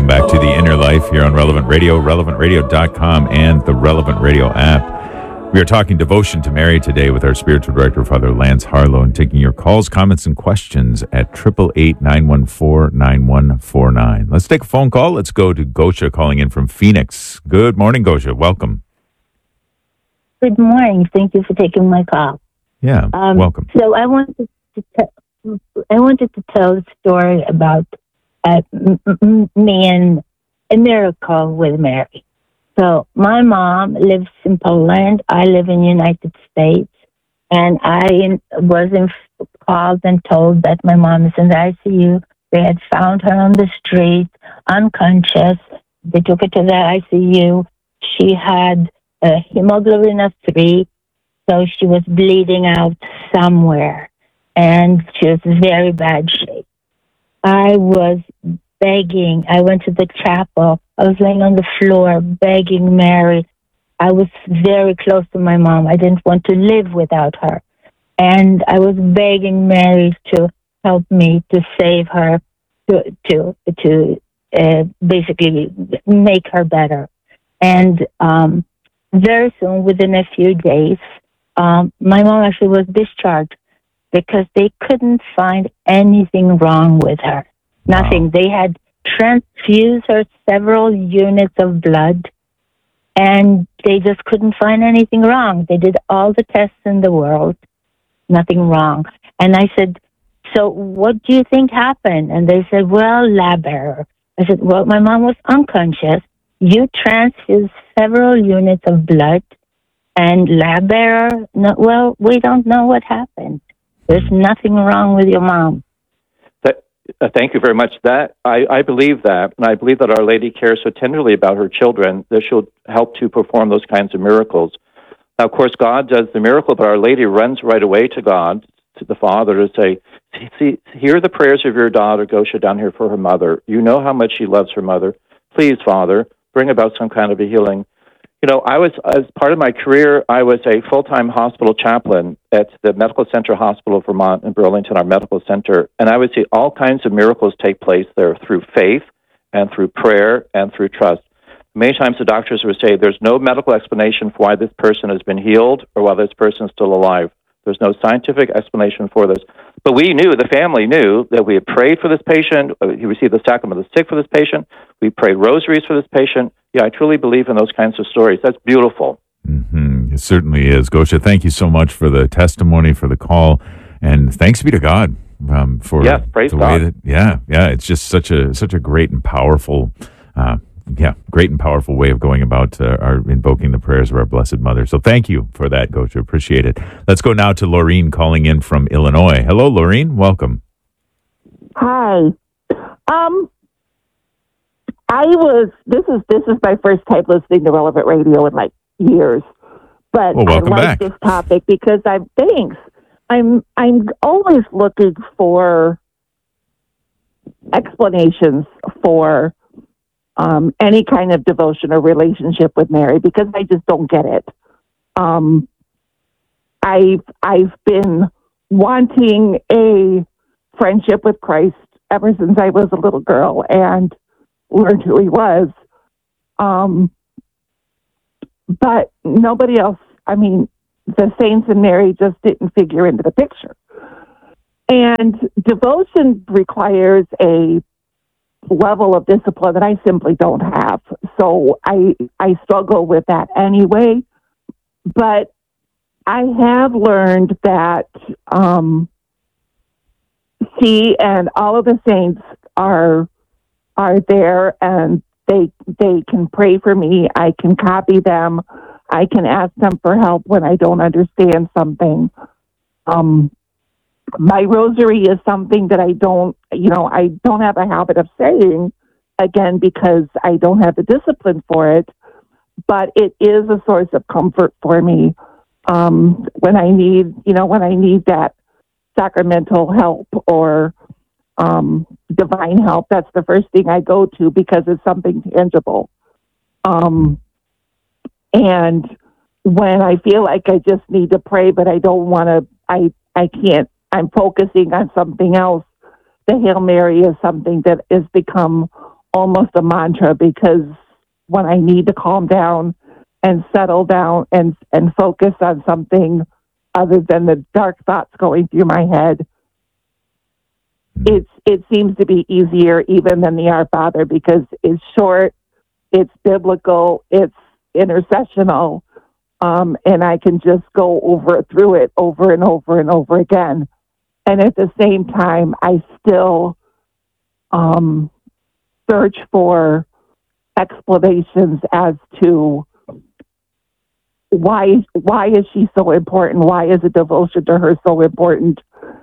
Welcome back to The Inner Life here on Relevant Radio, relevantradio.com, and the Relevant Radio app. We are talking devotion to Mary today with our spiritual director, Father Lance Harlow, and taking your calls, comments, and questions at 888-914-9149. Let's take a phone call. Let's go to Gosha calling in from Phoenix. Good morning, Gosha. Welcome. Good morning. Thank you for taking my call. Yeah, welcome. So I wanted to tell a story about me and a miracle with Mary. So my mom lives in Poland. I live in the United States. And I was called and told that my mom is in the ICU. They had found her on the street, unconscious. They took her to the ICU. She had a hemoglobin of 3, so she was bleeding out somewhere. And she was in very bad shape. I was begging. I went to the chapel. I was laying on the floor begging Mary. I was very close to my mom. I didn't want to live without her. And I was begging Mary to help me to save her, to basically make her better. And very soon, within a few days, my mom actually was discharged because they couldn't find anything wrong with her. Nothing. Wow. They had transfused her several units of blood, and they just couldn't find anything wrong. They did all the tests in the world, nothing wrong. And I said, so what do you think happened? And they said, well, lab error. I said, well, my mom was unconscious. You transfused several units of blood, and lab error, no, well, we don't know what happened. There's nothing wrong with your mom. Thank you very much. I believe that, and I believe that Our Lady cares so tenderly about her children that she'll help to perform those kinds of miracles. Now, of course, God does the miracle, but Our Lady runs right away to God, to the Father, to say, see, hear the prayers of your daughter, Gosha, down here for her mother. You know how much she loves her mother. Please, Father, bring about some kind of a healing. You know, as part of my career, I was a full-time hospital chaplain at the Medical Center Hospital of Vermont in Burlington, our medical center, and I would see all kinds of miracles take place there through faith and through prayer and through trust. Many times the doctors would say there's no medical explanation for why this person has been healed or why this person is still alive. There's no scientific explanation for this. But we knew, the family knew, that we had prayed for this patient. He received the sacrament of the sick for this patient. We prayed rosaries for this patient. Yeah, I truly believe in those kinds of stories. That's beautiful. Mm-hmm. It certainly is. Gosha, thank you so much for the testimony, for the call, and thanks be to God for praise the God. way that, it's just such a great and powerful way of going about our invoking the prayers of our Blessed Mother. So thank you for that, Gosha. Appreciate it. Let's go now to Laureen calling in from Illinois. Hello, Laureen. Welcome. Hi. This is my first time listening to Relevant Radio in like years. But welcome I like back. this topic because I'm always looking for explanations for any kind of devotion or relationship with Mary because I just don't get it. I've been wanting a friendship with Christ ever since I was a little girl and learned who he was. But nobody else, the saints and Mary just didn't figure into the picture. And devotion requires a level of discipline that I simply don't have. So I struggle with that anyway. But I have learned that she and all of the saints are there, and they can pray for me. I can copy them. I can ask them for help when I don't understand something. My rosary is something that I don't have a habit of saying, again, because I don't have the discipline for it, but it is a source of comfort for me when I need that sacramental help or divine help. That's the first thing I go to because it's something tangible. And when I feel like I just need to pray, but I don't want to, I can't, I'm focusing on something else. The Hail Mary is something that has become almost a mantra, because when I need to calm down and settle down and focus on something other than the dark thoughts going through my head, it seems to be easier even than the Our Father, because it's short, it's biblical, it's intercessional, and I can just go through it over and over and over again. And at the same time, I still search for explanations as to why is she so important? Why is a devotion to her so important?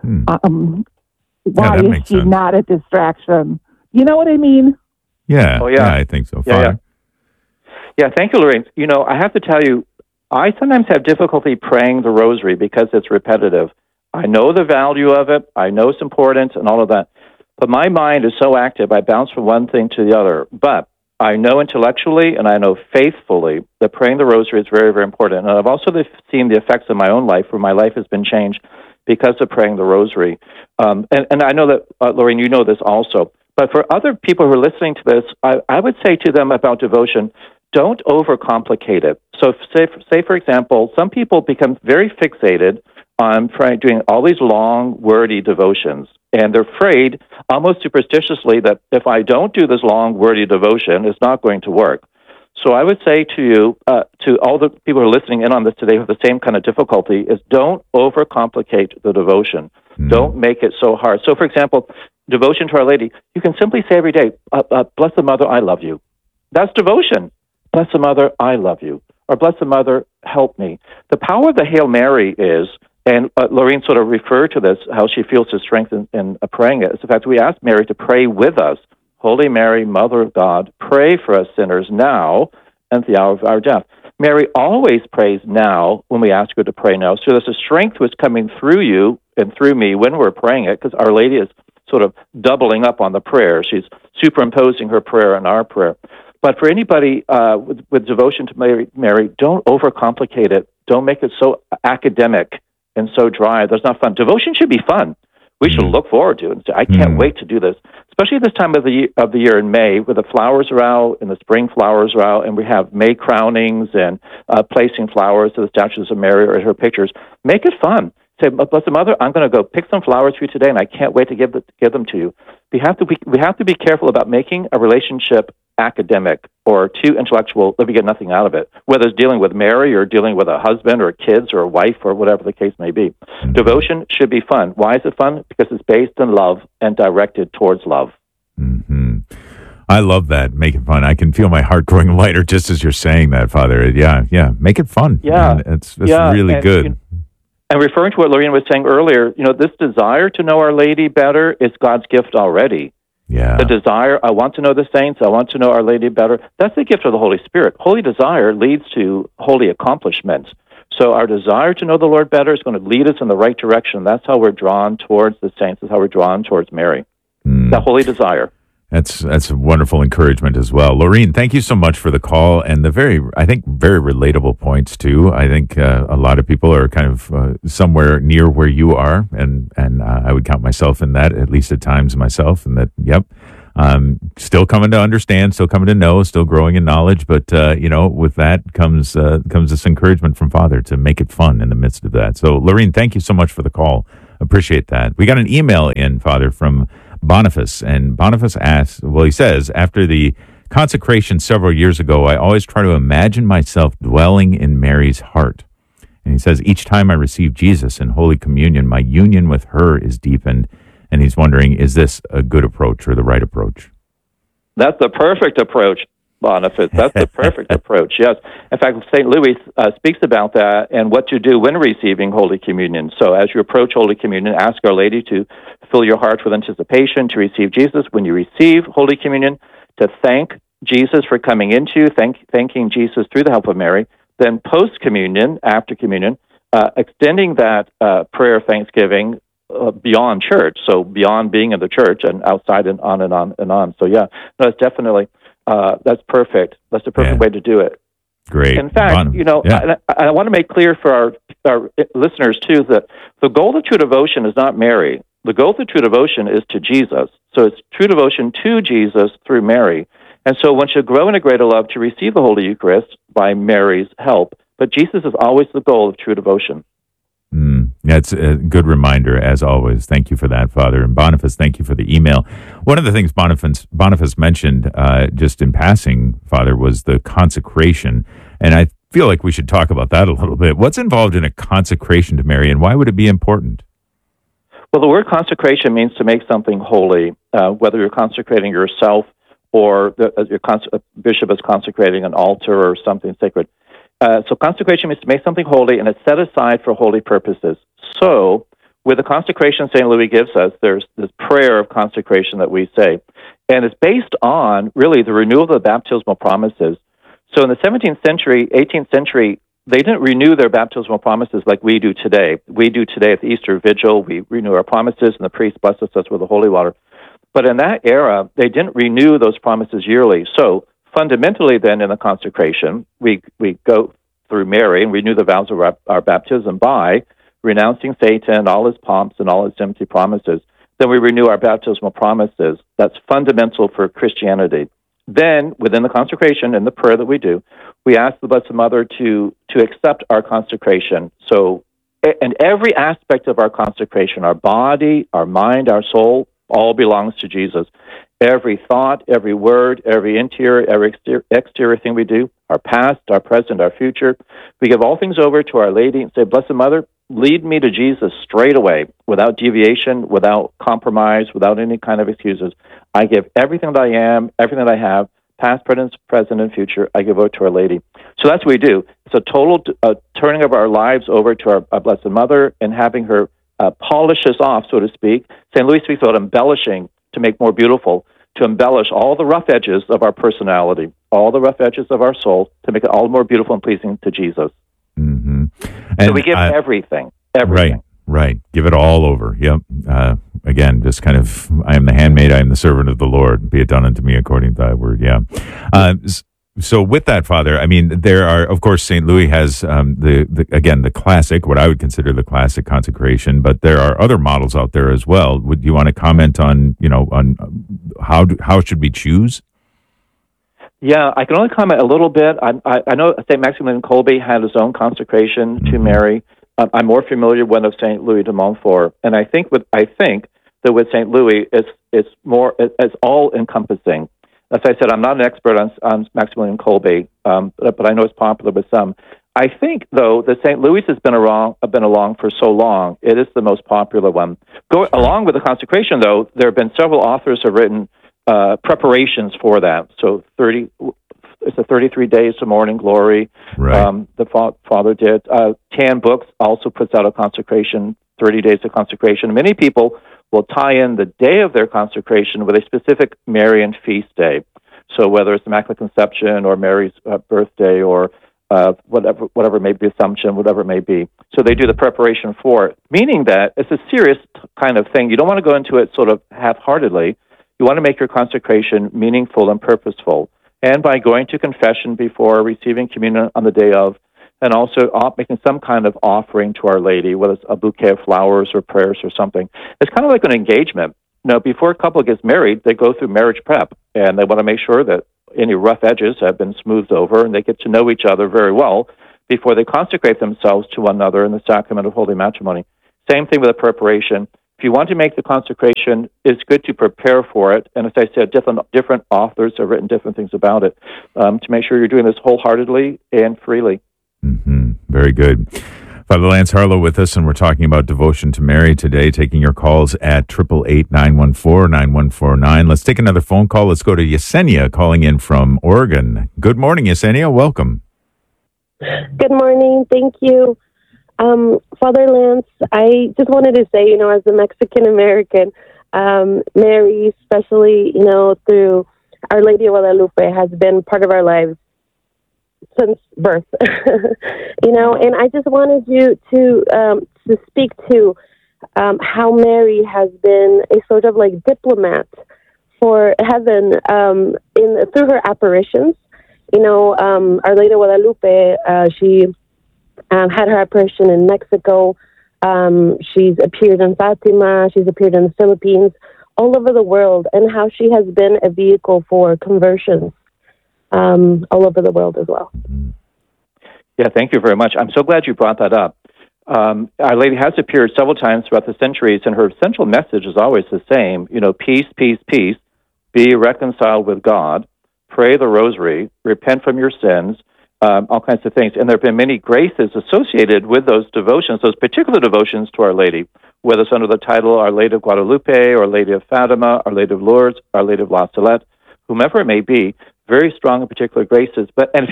Why is she not a distraction? You know what I mean? Yeah. Yeah, I think so. Yeah, thank you, Lorraine. You know, I have to tell you, I sometimes have difficulty praying the rosary because it's repetitive. I know the value of it. I know it's important and all of that. But my mind is so active, I bounce from one thing to the other. But I know intellectually and I know faithfully that praying the rosary is very, very important. And I've also seen the effects in my own life, where my life has been changed because of praying the rosary. And I know that, Lorraine, you know this also. But for other people who are listening to this, I would say to them about devotion, don't overcomplicate it. So say for example, some people become very fixated on doing all these long, wordy devotions. And they're afraid, almost superstitiously, that if I don't do this long, wordy devotion, it's not going to work. So I would say to you, to all the people who are listening in on this today who have the same kind of difficulty, is don't overcomplicate the devotion. Don't make it so hard. So, for example, devotion to Our Lady, you can simply say every day, Blessed Mother, I love you. That's devotion. Blessed Mother, I love you. Or Blessed Mother, help me. The power of the Hail Mary is, and Lorraine sort of referred to this, how she feels the strength in praying it. It's the fact that we ask Mary to pray with us. Holy Mary, Mother of God, pray for us sinners now and at the hour of our death. Mary always prays now when we ask her to pray now. So there's a strength that's coming through you and through me when we're praying it, because Our Lady is sort of doubling up on the prayer. She's superimposing her prayer on our prayer. But for anybody with devotion to Mary, don't overcomplicate it. Don't make it so academic and so dry. That's not fun. Devotion should be fun. We should look forward to it and say, I can't wait to do this. Especially this time of the year in May, where the flowers are out and the spring flowers are out, and we have May crownings and placing flowers to the statues of Mary or her pictures. Make it fun. Say, Blessed Mother, I'm going to go pick some flowers for you today, and I can't wait to give them to you. We have to be careful about making a relationship academic or too intellectual that we get nothing out of it, whether it's dealing with Mary or dealing with a husband or kids or a wife or whatever the case may be. Devotion should be fun. Why is it fun? Because it's based in love and directed towards love. I love that. Make it fun. I can feel my heart growing lighter just as you're saying that, Father. Yeah. Make it fun. Yeah. It's really good. And referring to what Lorraine was saying earlier, this desire to know Our Lady better is God's gift already. Yeah. The desire, I want to know the saints, I want to know Our Lady better, that's the gift of the Holy Spirit. Holy desire leads to holy accomplishments. So our desire to know the Lord better is going to lead us in the right direction. That's how we're drawn towards the saints. That's how we're drawn towards Mary. That holy desire. That's a wonderful encouragement as well. Lorraine, thank you so much for the call and the very relatable points too. I think a lot of people are kind of somewhere near where you are, and I would count myself in that, at least at times myself, and that, still coming to understand, still coming to know, still growing in knowledge, but with that comes this encouragement from Father to make it fun in the midst of that. So Lorraine, thank you so much for the call. Appreciate that. We got an email in, Father, from Boniface, and Boniface asks, he says, after the consecration several years ago, I always try to imagine myself dwelling in Mary's heart. And he says, each time I receive Jesus in Holy Communion, my union with her is deepened. And he's wondering, is this a good approach or the right approach? That's the perfect approach, Boniface. That's the perfect approach, yes. In fact, St. Louis speaks about that and what to do when receiving Holy Communion. So as you approach Holy Communion, ask Our Lady to fill your heart with anticipation to receive Jesus. When you receive Holy Communion, to thank Jesus for coming into you, thanking Jesus through the help of Mary. Then post-communion, after communion, extending that prayer of thanksgiving beyond church, so beyond being in the church and outside and on and on and on. So it's definitely... that's perfect. That's the perfect way to do it. Great. In fact, I want to make clear for our listeners, too, that the goal of true devotion is not Mary. The goal of the true devotion is to Jesus. So it's true devotion to Jesus through Mary. And so one should grow in a greater love to receive the Holy Eucharist by Mary's help. But Jesus is always the goal of true devotion. That's a good reminder, as always. Thank you for that, Father. And Boniface, thank you for the email. One of the things Boniface mentioned just in passing, Father, was the consecration. And I feel like we should talk about that a little bit. What's involved in a consecration to Mary, and why would it be important? Well, the word consecration means to make something holy, whether you're consecrating yourself or a bishop is consecrating an altar or something sacred. So consecration means to make something holy, and it's set aside for holy purposes. So with the consecration St. Louis gives us, there's this prayer of consecration that we say, and it's based on really the renewal of the baptismal promises. So in the 17th century, 18th century, they didn't renew their baptismal promises like we do today. We do today at the Easter Vigil. We renew our promises, and the priest blesses us with the holy water. But in that era, they didn't renew those promises yearly. So fundamentally then in the consecration, we go through Mary and renew the vows of our baptism by renouncing Satan, all his pomps, and all his empty promises. Then we renew our baptismal promises. That's fundamental for Christianity. Then, within the consecration and the prayer that we do, we ask the Blessed Mother to accept our consecration. So, and every aspect of our consecration, our body, our mind, our soul, all belongs to Jesus. Every thought, every word, every interior, every exterior thing we do, our past, our present, our future, we give all things over to Our Lady and say, Blessed Mother, lead me to Jesus straight away, without deviation, without compromise, without any kind of excuses. I give everything that I am, everything that I have, past, present, and future, I give over to Our Lady. So that's what we do. It's a total turning of our lives over to our Blessed Mother and having her polish us off, so to speak. St. Louis speaks about embellishing to make more beautiful, to embellish all the rough edges of our personality, all the rough edges of our soul, to make it all more beautiful and pleasing to Jesus. Mm-hmm. So we give everything. Right. Give it all over. Yep. Again, just kind of, I am the handmaid, I am the servant of the Lord. Be it done unto me according to thy word. Yeah. So with that, Father, I mean, there are, of course, St. Louis has the classic, what I would consider the classic consecration, but there are other models out there as well. Would you want to comment on, on how should we choose? Yeah, I can only comment a little bit. I know St. Maximilian Kolbe had his own consecration to Mary. I'm more familiar with one of St. Louis de Montfort, and I think that with St. Louis, it's all encompassing. As I said, I'm not an expert on Maximilian Kolbe, but I know it's popular with some. I think, though, that St. Louis has been along for so long, it is the most popular one. Along with the consecration, though, there have been several authors who have written preparations for that. So it's a 33 days to morning glory. Right. The Father did. Tan Books also puts out a consecration, 30 days of consecration. Many people will tie in the day of their consecration with a specific Marian feast day. So whether it's Immaculate Conception or Mary's birthday or whatever may be, Assumption, whatever it may be. So they do the preparation for it, meaning that it's a serious kind of thing. You don't want to go into it sort of half-heartedly. You want to make your consecration meaningful and purposeful. And by going to confession before receiving communion on the day of, and also making some kind of offering to Our Lady, whether it's a bouquet of flowers or prayers or something. It's kind of like an engagement. Before a couple gets married, they go through marriage prep, and they want to make sure that any rough edges have been smoothed over, and they get to know each other very well before they consecrate themselves to one another in the sacrament of holy matrimony. Same thing with the preparation. If you want to make the consecration, it's good to prepare for it. And as I said, different authors have written different things about it to make sure you're doing this wholeheartedly and freely. Mm-hmm. Very good. Father Lance Harlow with us, and we're talking about devotion to Mary today, taking your calls at 888-914-9149. Let's take another phone call. Let's go to Yesenia calling in from Oregon. Good morning, Yesenia. Welcome. Good morning. Thank you. Father Lance, I just wanted to say, as a Mexican-American, Mary, especially, through Our Lady of Guadalupe, has been part of our lives since birth, and I just wanted you to speak to how Mary has been a sort of like diplomat for heaven through her apparitions. Our Lady of Guadalupe, she had her apparition in Mexico She's appeared in Fatima. She's appeared in the Philippines, all over the world, and how she has been a vehicle for conversions all over the world as well. Yeah, thank you very much. I'm so glad you brought that up. Our Lady has appeared several times throughout the centuries, and her central message is always the same. Peace, peace, peace. Be reconciled with God. Pray the rosary. Repent from your sins. All kinds of things. And there have been many graces associated with those devotions, those particular devotions to Our Lady, whether it's under the title Our Lady of Guadalupe, Our Lady of Fatima, Our Lady of Lourdes, Our Lady of La Salette, whomever it may be, very strong and particular graces.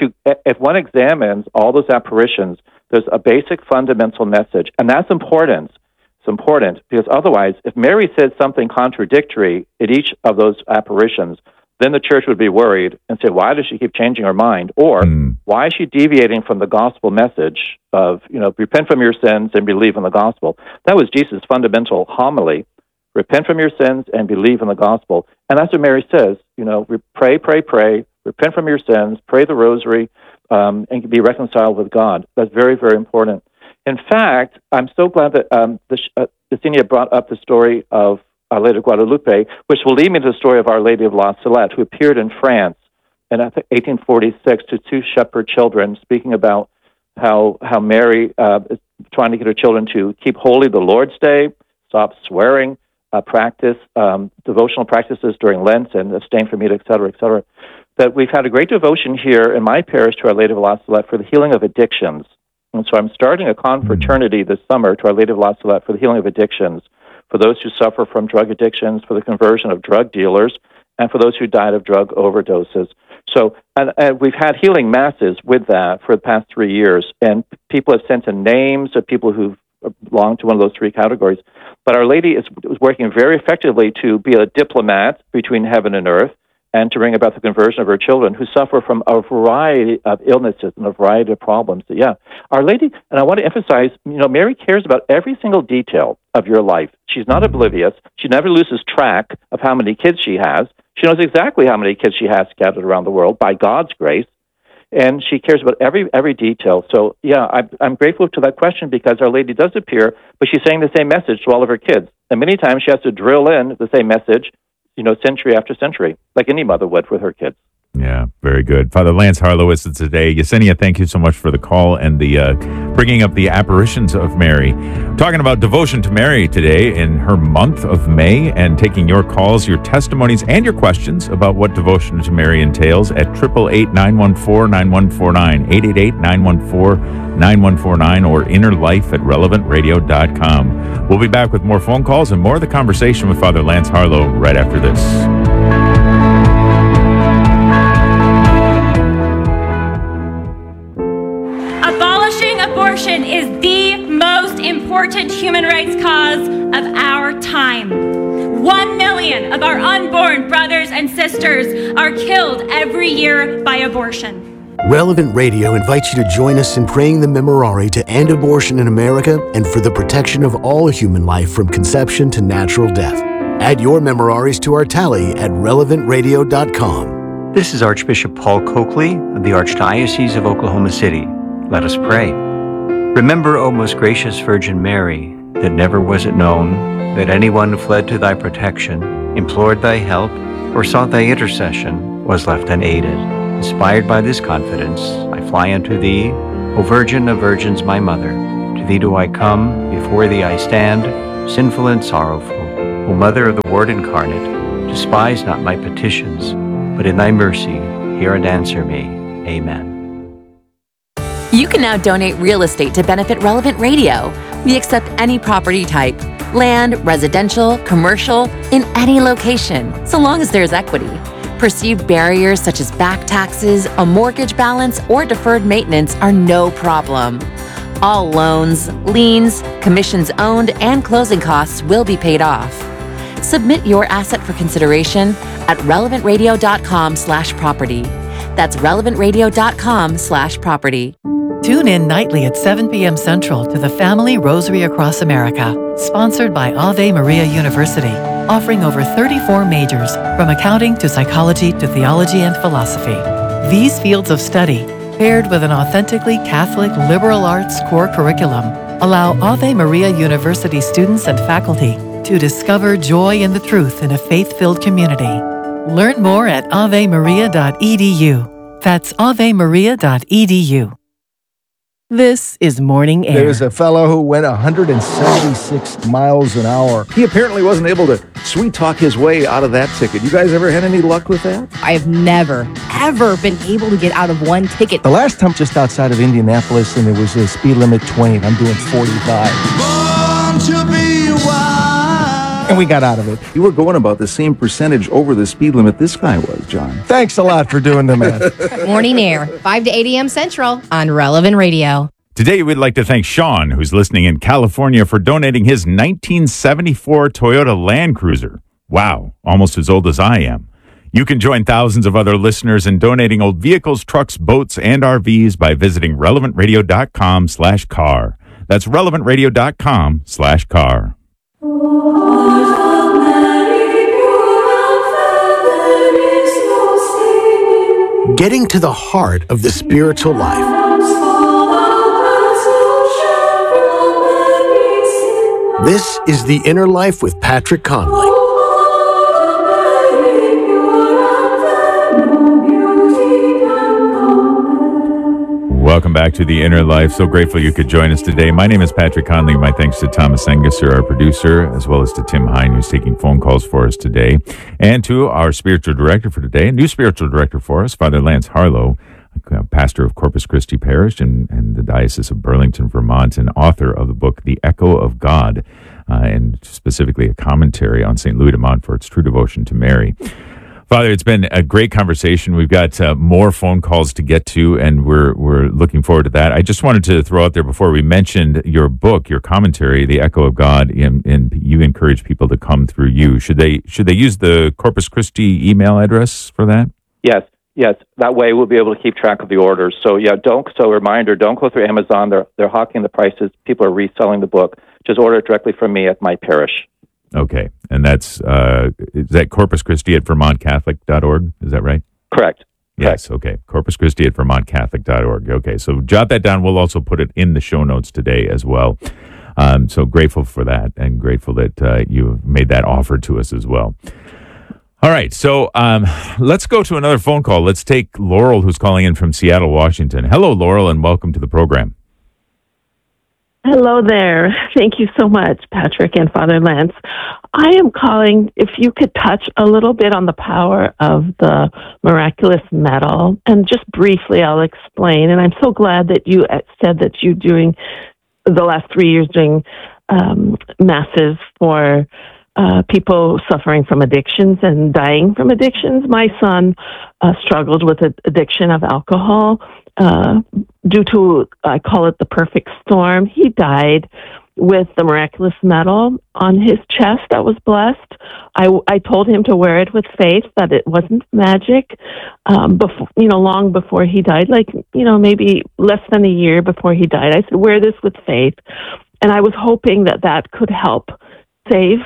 If one examines all those apparitions, there's a basic fundamental message, and that's important. It's important because otherwise, if Mary says something contradictory in each of those apparitions, then the church would be worried and say, why does she keep changing her mind? Or why is she deviating from the gospel message of, repent from your sins and believe in the gospel? That was Jesus' fundamental homily. Repent from your sins and believe in the gospel. And that's what Mary says. Pray, pray, pray. Repent from your sins. Pray the rosary, and be reconciled with God. That's very, very important. In fact, I'm so glad that Yesenia brought up the story of Our Lady of Guadalupe, which will lead me to the story of Our Lady of La Salette, who appeared in France in 1846 to two shepherd children, speaking about how Mary is trying to get her children to keep holy the Lord's Day, stop swearing, practice devotional practices during Lent, and abstain from meat, et cetera, et cetera. That we've had a great devotion here in my parish to Our Lady of La Salette for the healing of addictions. And so I'm starting a confraternity this summer to Our Lady of La Salette for the healing of addictions, for those who suffer from drug addictions, for the conversion of drug dealers, and for those who died of drug overdoses. So, and we've had healing masses with that for the past 3 years, and people have sent in names of people who belong to one of those three categories. But Our Lady is working very effectively to be a diplomat between heaven and earth, and to bring about the conversion of her children who suffer from a variety of illnesses and a variety of problems. So, yeah, Our Lady, and I want to emphasize, Mary cares about every single detail of your life. She's not oblivious. She never loses track of how many kids she has. She knows exactly how many kids she has scattered around the world by God's grace, and she cares about every detail. So, yeah, I'm grateful to that question because Our Lady does appear, but she's saying the same message to all of her kids. And many times she has to drill in the same message, century after century, like any mother would with her kids. Yeah, very good. Father Lance Harlow is today. Yesenia, thank you so much for the call and the bringing up the apparitions of Mary. Talking about devotion to Mary today in her month of May, and taking your calls, your testimonies, and your questions about what devotion to Mary entails at 888-914-9149, 888-914-9149, or innerlife@relevantradio.com. We'll be back with more phone calls and more of the conversation with Father Lance Harlow right after this. Abortion is the most important human rights cause of our time. 1 million of our unborn brothers and sisters are killed every year by abortion. Relevant Radio invites you to join us in praying the Memorare to end abortion in America and for the protection of all human life from conception to natural death. Add your Memoraries to our tally at relevantradio.com. This is Archbishop Paul Coakley of the Archdiocese of Oklahoma City. Let us pray. Remember, O most gracious Virgin Mary, that never was it known that anyone who fled to thy protection, implored thy help, or sought thy intercession was left unaided. Inspired by this confidence, I fly unto thee, O Virgin of Virgins, my Mother. To thee do I come, before thee I stand, sinful and sorrowful. O Mother of the Word incarnate, despise not my petitions, but in thy mercy hear and answer me. Amen. You can now donate real estate to benefit Relevant Radio. We accept any property type, land, residential, commercial, in any location, so long as there's equity. Perceived barriers such as back taxes, a mortgage balance, or deferred maintenance are no problem. All loans, liens, commissions owned, and closing costs will be paid off. Submit your asset for consideration at relevantradio.com/property. That's relevantradio.com/property. Tune in nightly at 7 p.m. Central to the Family Rosary Across America, sponsored by Ave Maria University, offering over 34 majors, from accounting to psychology to theology and philosophy. These fields of study, paired with an authentically Catholic liberal arts core curriculum, allow Ave Maria University students and faculty to discover joy in the truth in a faith-filled community. Learn more at avemaria.edu. That's avemaria.edu. This is Morning Air. There's a fellow who went 176 miles an hour. He apparently wasn't able to sweet talk his way out of that ticket. You guys ever had any luck with that? I've never, ever been able to get out of one ticket. The last time just outside of Indianapolis, and there was a speed limit 20. I'm doing 45. Born to be wild. And we got out of it. You were going about the same percentage over the speed limit this guy was, John. Thanks a lot for doing the math. Morning Air, 5 to 8 a.m. Central on Relevant Radio. Today, we'd like to thank Sean, who's listening in California, for donating his 1974 Toyota Land Cruiser. Wow, almost as old as I am. You can join thousands of other listeners in donating old vehicles, trucks, boats, and RVs by visiting relevantradio.com/car. That's relevantradio.com/car. Getting to the heart of the spiritual life. This is The Inner Life with Patrick Conley. Welcome back to The Inner Life. So grateful you could join us today. My name is Patrick Conley. My thanks to Thomas Engesser, our producer, as well as to Tim Hine, who's taking phone calls for us today, and to our spiritual director for today, a new spiritual director for us, Father Lance Harlow, pastor of Corpus Christi Parish and the Diocese of Burlington, Vermont, and author of the book, The Echo of God, and specifically a commentary on St. Louis de Montfort's True Devotion to Mary. Father, it's been a great conversation. We've got more phone calls to get to, and we're looking forward to that. I just wanted to throw out there before we mentioned your book, your commentary, The Echo of God, and you encourage people to come through you. Should they use the Corpus Christi email address for that? Yes. That way we'll be able to keep track of the orders. So reminder, don't go through Amazon. They're hawking the prices. People are reselling the book. Just order it directly from me at my parish. Okay. And that's, is that Corpus Christi at VermontCatholic.org? Is that right? Correct. Yes. Okay. Corpus Christi at VermontCatholic.org. Okay. So jot that down. We'll also put it in the show notes today as well. So grateful for that, and grateful that you made that offer to us as well. All right, so let's go to another phone call. Let's take Laurel, who's calling in from Seattle, Washington. Hello, Laurel, and welcome to the program. Hello there. Thank you so much, Patrick and Father Lance. I am calling if you could touch a little bit on the power of the miraculous medal. And just briefly, I'll explain. And I'm so glad that you said that you doing the last 3 years doing masses for people suffering from addictions and dying from addictions. My son struggled with addiction of alcohol due to, I call it the perfect storm. He died with the miraculous medal on his chest that was blessed. I told him to wear it with faith, that it wasn't magic. Before, long before he died, maybe less than a year before he died, I said, wear this with faith. And I was hoping that could help save,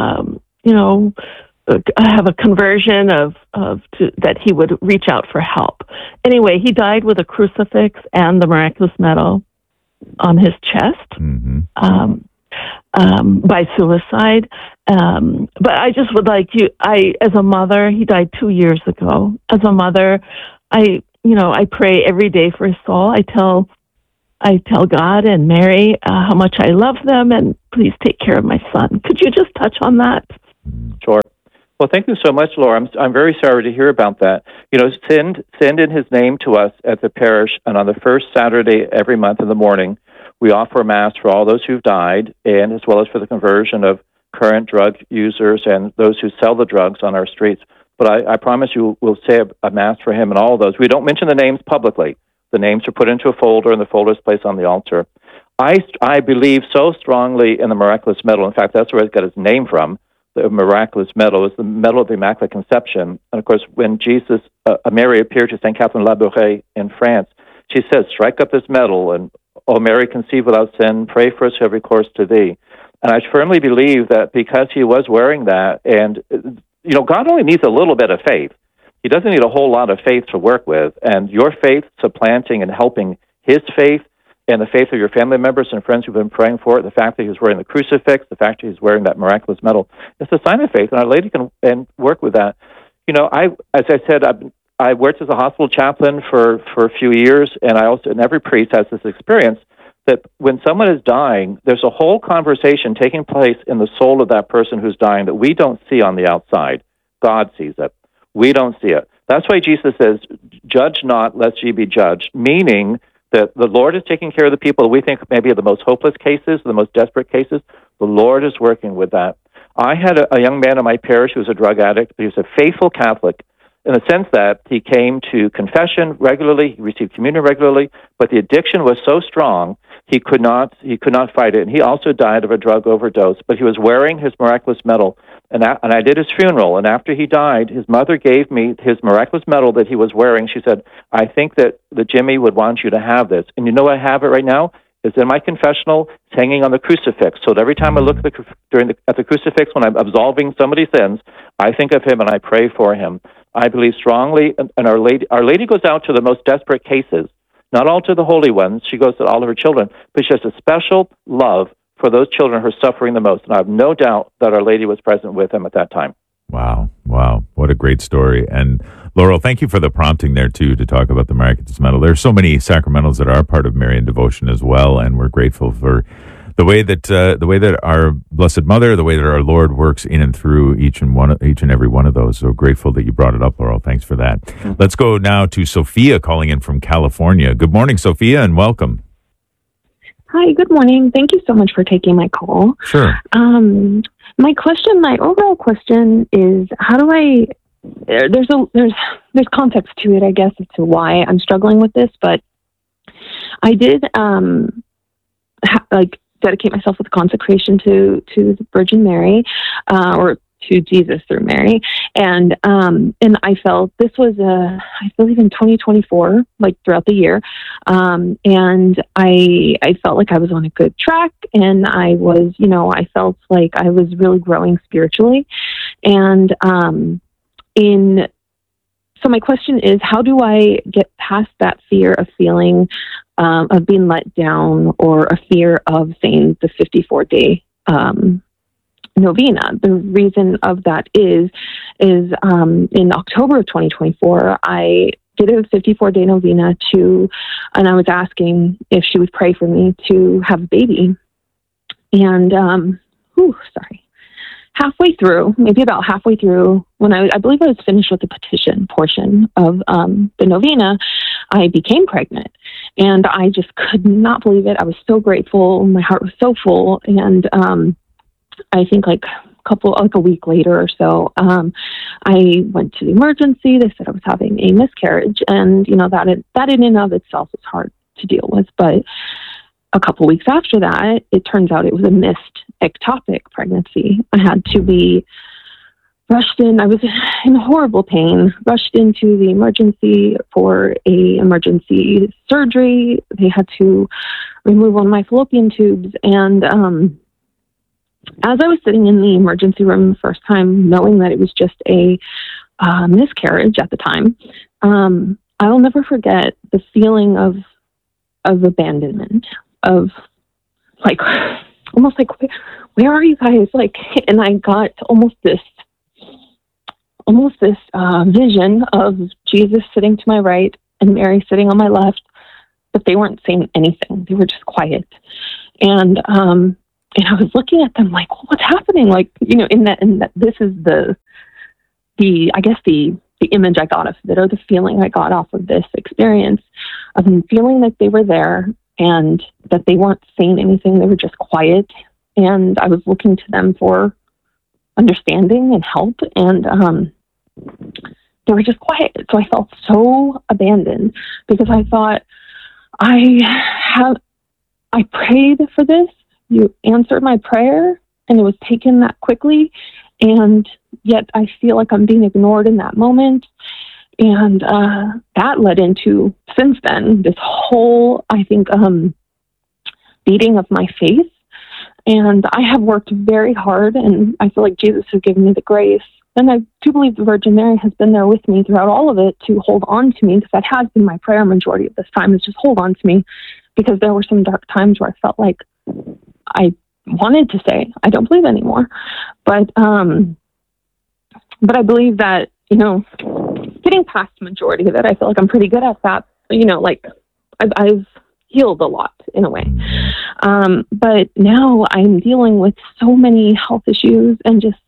have a conversion that he would reach out for help. Anyway, he died with a crucifix and the miraculous medal on his chest by suicide. But I just would like as a mother, he died 2 years ago. As a mother, I pray every day for his soul. I tell God and Mary how much I love them, and please take care of my son. Could you just touch on that? Sure. Well, thank you so much, Laura. I'm very sorry to hear about that. Send in his name to us at the parish, and on the first Saturday every month in the morning, we offer a Mass for all those who've died, and as well as for the conversion of current drug users and those who sell the drugs on our streets. But I promise you we'll say a Mass for him and all of those. We don't mention the names publicly. The names are put into a folder, and the folder is placed on the altar. I believe so strongly in the miraculous medal. In fact, that's where it got its name from. The miraculous medal is the medal of the Immaculate Conception. And of course, when Mary appeared to St. Catherine Labouré in France, she says, strike up this medal, and, O Mary, conceived without sin, pray for us who have recourse to thee. And I firmly believe that because he was wearing that, and, God only needs a little bit of faith. He doesn't need a whole lot of faith to work with, and your faith supplanting and helping his faith and the faith of your family members and friends who've been praying for it, the fact that he's wearing the crucifix, the fact that he's wearing that miraculous medal, it's a sign of faith, and Our Lady can work with that. As I said, I worked as a hospital chaplain for a few years, and every priest has this experience that when someone is dying, there's a whole conversation taking place in the soul of that person who's dying that we don't see on the outside. God sees it. We don't see it. That's why Jesus says, judge not, lest ye be judged, meaning that the Lord is taking care of the people that we think maybe are the most hopeless cases, the most desperate cases. The Lord is working with that. I had a young man in my parish who was a drug addict, but he was a faithful Catholic in the sense that he came to confession regularly, he received communion regularly, but the addiction was so strong he could not fight it. And he also died of a drug overdose, but he was wearing his miraculous medal. And I did his funeral, and after he died, his mother gave me his miraculous medal that he was wearing. She said, I think that Jimmy would want you to have this. And you know I have it right now? It's in my confessional. It's hanging on the crucifix. So that every time I look at the crucifix when I'm absolving somebody's sins, I think of him and I pray for him. I believe strongly, and Our Lady goes out to the most desperate cases, not all to the holy ones. She goes to all of her children, but she has a special love for those children who are suffering the most. And I have no doubt that Our Lady was present with him at that time. Wow. What a great story. And Laurel, thank you for the prompting there, too, to talk about the miraculous medal. There are so many sacramentals that are part of Marian devotion as well, and we're grateful for the way that our Blessed Mother, the way that our Lord works in and through each and every one of those. So grateful that you brought it up, Laurel. Thanks for that. Mm-hmm. Let's go now to Sophia calling in from California. Good morning, Sophia, and welcome. Hi, good morning. Thank you so much for taking my call. Sure. My overall question is, how do I? There's context to it, I guess, as to why I'm struggling with this. But I did dedicate myself with consecration to the Virgin Mary, or to Jesus through Mary, and I felt this was I believe in 2024, like throughout the year, and I felt like I was on a good track, and I felt like I was really growing spiritually, and so my question is, how do I get past that fear of feeling of being let down, or a fear of saying the 54-day novena? The reason of that is in October of 2024, I did a 54-day novena and I was asking if she would pray for me to have a baby. And, about halfway through, when I believe I was finished with the petition portion of the novena, I became pregnant. And I just could not believe it. I was so grateful. My heart was so full. And I think a week later or so, I went to the emergency. They said I was having a miscarriage. And, that in and of itself is hard to deal with. But a couple weeks after that, it turns out it was a missed ectopic pregnancy. I had to be rushed in. I was in horrible pain, rushed into the emergency for a emergency surgery. They had to remove one of my fallopian tubes. And as I was sitting in the emergency room the first time, knowing that it was just a miscarriage at the time, I'll never forget the feeling of abandonment, of almost like, where are you guys? And I got almost this vision of Jesus sitting to my right and Mary sitting on my left, but they weren't saying anything. They were just quiet. And I was looking at them like, what's happening? In that this is the image I got of it, or the feeling I got off of this experience of them feeling like they were there and that they weren't saying anything. They were just quiet. And I was looking to them for understanding and help. And they were just quiet. So I felt so abandoned, because I thought, I prayed for this. You answered my prayer, and it was taken that quickly. And yet I feel like I'm being ignored in that moment. And that led into, since then, this whole, I think, beating of my faith. And I have worked very hard, and I feel like Jesus has given me the grace And I do believe the Virgin Mary has been there with me throughout all of it to hold on to me, because that has been my prayer majority of this time, is just hold on to me, because there were some dark times where I felt like I wanted to say, I don't believe anymore. But I believe that, getting past the majority of it, I feel like I'm pretty good at that. Like I've healed a lot in a way. But now I'm dealing with so many health issues, and just,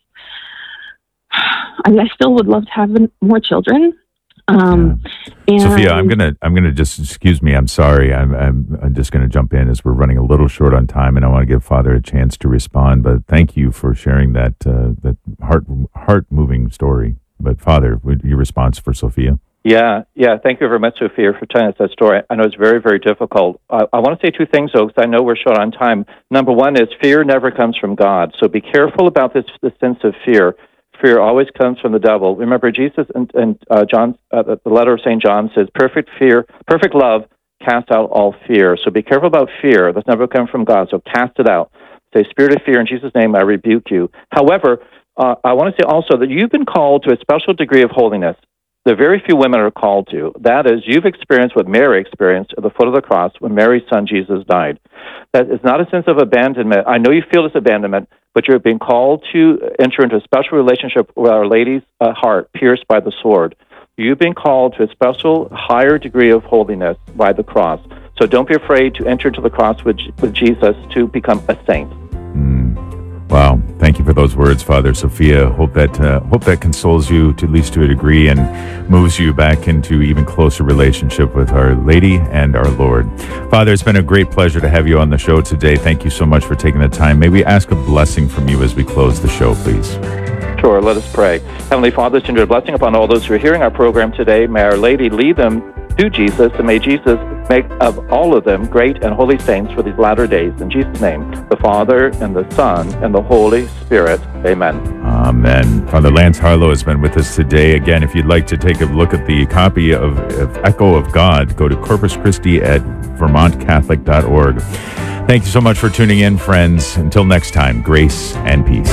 I still would love to have more children. And Sophia, I'm gonna just, excuse me. I'm sorry. I'm just gonna jump in as we're running a little short on time, and I want to give Father a chance to respond. But thank you for sharing that heart moving story. But Father, your response for Sophia? Yeah. Thank you very much, Sophia, for telling us that story. I know it's very, very difficult. I want to say two things, though, because I know we're short on time. Number one is fear never comes from God. So be careful about this sense of fear. Fear always comes from the devil. Remember, Jesus and John, the letter of St. John says, perfect love casts out all fear. So be careful about fear. That's never come from God. So cast it out. Say, spirit of fear, in Jesus' name, I rebuke you. However, I want to say also that you've been called to a special degree of holiness that very few women are called to. That is, you've experienced what Mary experienced at the foot of the cross when Mary's son Jesus died. That is not a sense of abandonment. I know you feel this abandonment, but you're being called to enter into a special relationship with Our Lady's heart pierced by the sword. You've been called to a special higher degree of holiness by the cross. So don't be afraid to enter into the cross with Jesus to become a saint. Wow. Thank you for those words, Father. Sophia, hope that consoles you, to at least to a degree, and moves you back into even closer relationship with Our Lady and our Lord. Father, it's been a great pleasure to have you on the show today. Thank you so much for taking the time. May we ask a blessing from you as we close the show, please? Sure. Let us pray. Heavenly Father, send your blessing upon all those who are hearing our program today. May Our Lady lead them to Jesus, and may Jesus make of all of them great and holy saints for these latter days. In Jesus' name, the Father, and the Son, and the Holy Spirit. Amen. Amen. Father Lance Harlow has been with us today. Again, if you'd like to take a look at the copy of Echo of God, go to Corpus Christi at vermontcatholic.org. Thank you so much for tuning in, friends. Until next time, grace and peace.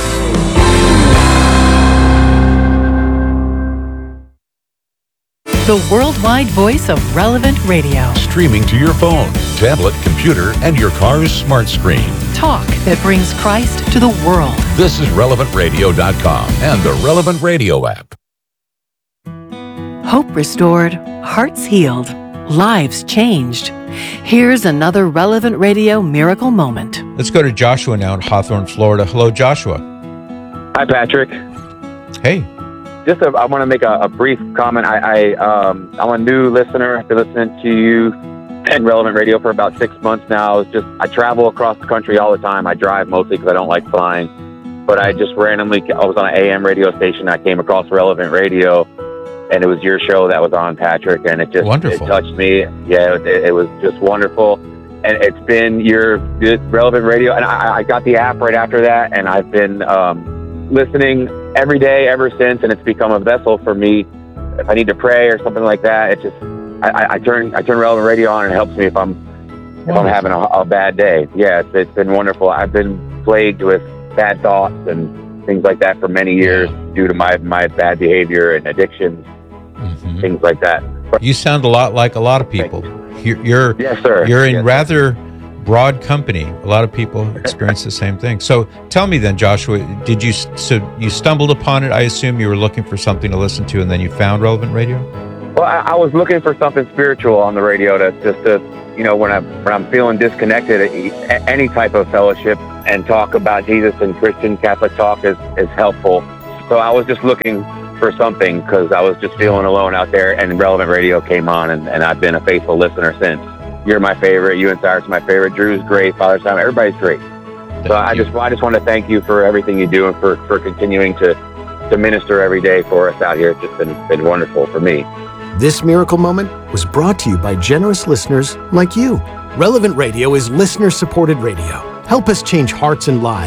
The worldwide voice of Relevant Radio. Streaming to your phone, tablet, computer, and your car's smart screen. Talk that brings Christ to the world. This is RelevantRadio.com and the Relevant Radio app. Hope restored, hearts healed, lives changed. Here's another Relevant Radio miracle moment. Let's go to Joshua now in Hawthorne, Florida. Hello, Joshua. Hi, Patrick. Hey. I want to make a brief comment. I'm a new listener. I've been listening to you and Relevant Radio for about 6 months now. I travel across the country all the time. I drive mostly because I don't like flying. But I just randomly, I was on an AM radio station. I came across Relevant Radio, and it was your show that was on, Patrick, and it touched me. Yeah, it was just wonderful. And it's been your Relevant Radio, and I got the app right after that, and I've been listening every day ever since, and it's become a vessel for me. If I need to pray or something like that, it just I turn Relevant Radio on, and it helps me if I'm having a bad day. Yeah, it's been wonderful. I've been plagued with bad thoughts and things like that for many years due to my bad behavior and addictions, things like that. You sound a lot like a lot of people. Yes, sir. You're in rather broad company. A lot of people experience the same thing. So tell me then, Joshua, you stumbled upon it? I assume you were looking for something to listen to, and then you found Relevant Radio? Well, I was looking for something spiritual on the radio to when I'm feeling disconnected, any type of fellowship and talk about Jesus and Christian Catholic talk is helpful. So I was just looking for something because I was just feeling alone out there, and Relevant Radio came on, and I've been a faithful listener since. You're my favorite. You and Cyrus are my favorite. Drew's great. Father Simon, everybody's great. So I just want to thank you for everything you do and for continuing to minister every day for us out here. It's just been wonderful for me. This miracle moment was brought to you by generous listeners like you. Relevant Radio is listener-supported radio. Help us change hearts and lives